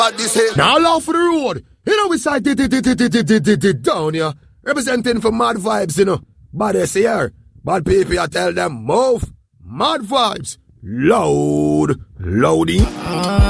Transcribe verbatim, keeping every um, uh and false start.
What this is? Now laugh for the road. You know we side down here. Representing for Mad Vibes, you know. Bad S here. Bad people, I tell them, move. Mad Vibes. Loud. Louding.